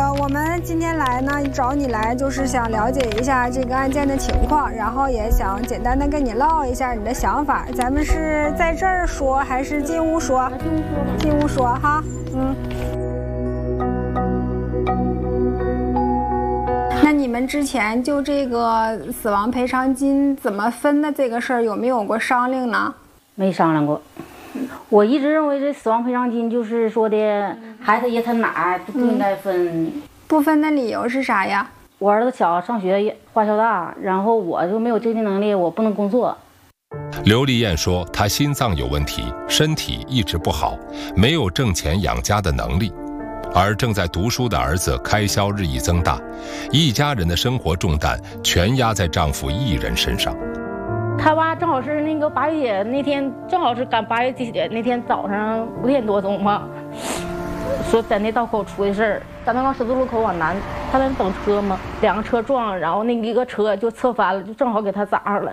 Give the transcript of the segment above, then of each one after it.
我们今天来呢，找你来就是想了解一下这个案件的情况，然后也想简单的跟你唠一下你的想法。咱们是在这儿说还是进屋说？进屋说哈，那你们之前就这个死亡赔偿金怎么分的这个事儿，有没有过商量呢？ 没商量过。我一直认为这死亡赔偿金就是说的孩子爷他哪儿都不应该分。 不分的理由是啥呀？ 我儿子小，上学花销大，然后我就没有经济能力，我不能工作。 刘丽燕说，她心脏有问题，身体一直不好，没有挣钱养家的能力。而正在读书的儿子开销日益增大，一家人的生活重担全压在丈夫一人身上。 他爸正好是那个8月节那天，正好是赶8月节那天早上5点多钟嘛，说在那道口出的事儿，咱们往十字路口往南，他在那等车嘛，2个车撞，然后那一个车就侧翻了，就正好给他砸上了。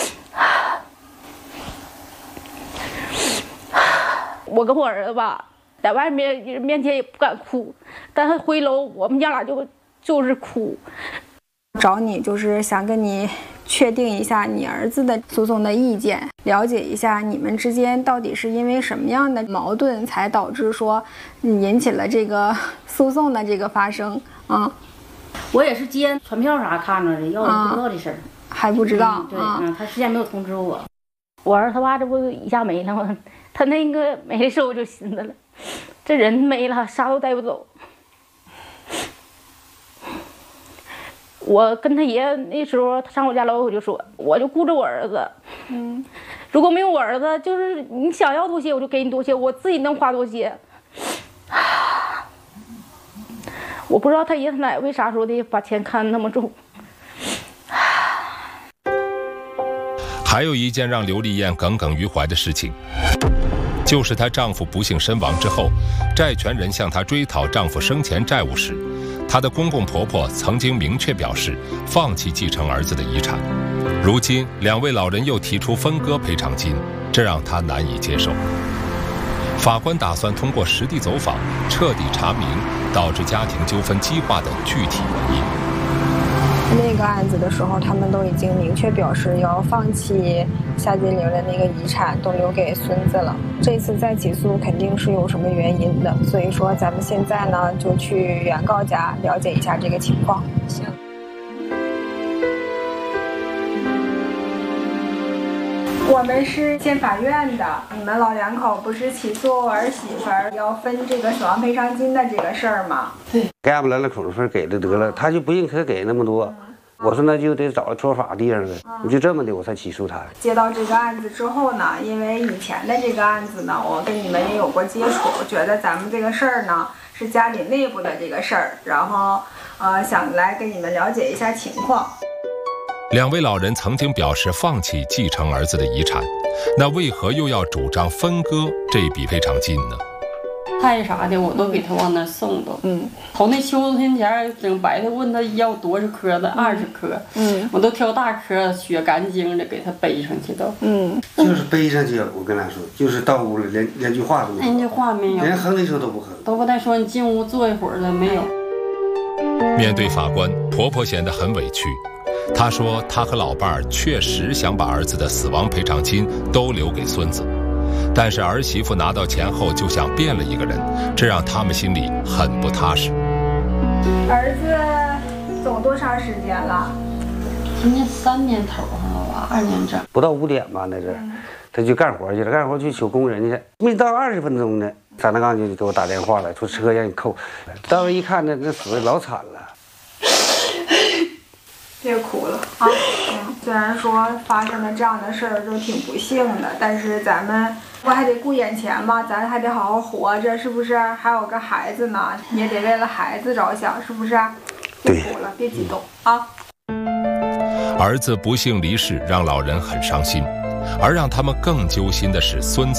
我跟我儿子吧，在外面人面前也不敢哭，但他回楼，我们家俩就是哭。 找你就是想跟你确定一下你儿子的诉讼的意见，了解一下你们之间到底是因为什么样的矛盾才导致说引起了这个诉讼的这个发生啊？ 我也是接传票啥看着的，要我不知道这事儿， 还不知道。 对，他事先没有通知我。我儿子他爸这不一下没了吗？他那个没的时候我就寻思了，这人没了，啥都带不走。我跟他爷那时候，他上我家楼，我就说，我就顾着我儿子。如果没有我儿子，就是你想要多些，我就给你多些，我自己能花多些。我不知道他爷他奶为啥说的把钱看那么重。 还有一件让刘丽燕耿耿于怀的事情，就是她丈夫不幸身亡之后，债权人向她追讨丈夫生前债务时，她的公公婆婆曾经明确表示放弃继承儿子的遗产。如今2位老人又提出分割赔偿金，这让她难以接受。法官打算通过实地走访，彻底查明导致家庭纠纷激化的具体原因。 那个案子的时候，他们都已经明确表示要放弃夏金玲的那个遗产，都留给孙子了。这次再起诉肯定是有什么原因的，所以说咱们现在呢就去原告家了解一下这个情况。行。我们是县法院的，你们老2口不是起诉儿媳妇要分这个死亡赔偿金的这个事儿吗？ 对，该不来了口分给了得了，他就不认可给那么多。我说那就得找个说法地方了，你就这么的我才起诉他。 接到这个案子之后呢，因为以前的这个案子呢，我跟你们也有过接触，我觉得咱们这个事儿呢是家里内部的这个事儿，然后想来跟你们了解一下情况。 2位老人曾经表示放弃继承儿子的遗产，那为何又要主张分割这笔赔偿金呢？ 菜啥的我都给他往那送都。头那秋天前整白的问他要多少颗的，20颗。我都挑大颗，血干净的给他背上去都。 就是背上去，我跟他说，就是到屋里连句话都没有。 连句话没有。 连哼的时候都不哼。 都不带说你进屋坐一会儿了没有。 面对法官，婆婆显得很委屈。她说她和老伴儿确实想把儿子的死亡赔偿金都留给孙子，但是儿媳妇拿到钱后就像变了一个人，这让他们心里很不踏实。 儿子走多长时间了？ 今年3年头了吧，2年整。 不到5点吧，那是，他就干活去了，干活去求工人去，没到20分钟呢，张大刚就给我打电话了，说车让你扣。到时候一看那死的老惨了。 别哭了啊！虽然说发生了这样的事儿就挺不幸的，但是咱们不还得顾眼前嘛，咱还得好好活着，是不是？还有个孩子呢，你也得为了孩子着想，是不是？别哭了，别激动啊！ 儿子不幸离世，让老人很伤心，而让他们更揪心的是孙子。